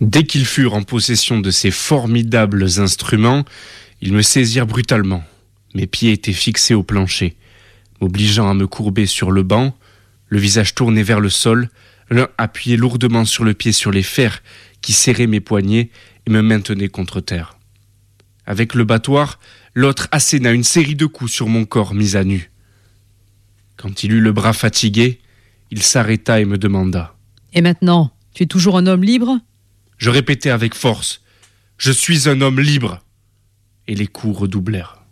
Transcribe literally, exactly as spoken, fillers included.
Dès qu'ils furent en possession de ces formidables instruments, ils me saisirent brutalement. Mes pieds étaient fixés au plancher, m'obligeant à me courber sur le banc, le visage tourné vers le sol, l'un appuyé lourdement sur le pied sur les fers qui serraient mes poignets et me maintenaient contre terre. Avec le battoir, l'autre asséna une série de coups sur mon corps mis à nu. Quand il eut le bras fatigué, il s'arrêta et me demanda : « Et maintenant, tu es toujours un homme libre ?» Je répétai avec force : « Je suis un homme libre !» Et les coups redoublèrent.